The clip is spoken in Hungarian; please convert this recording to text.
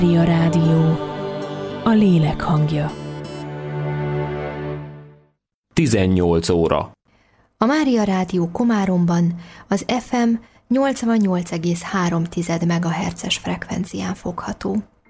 Mária Rádió, a lélek hangja. 18 óra. A Mária Rádió Komáromban az FM 88,3 MHz-es frekvencián fogható.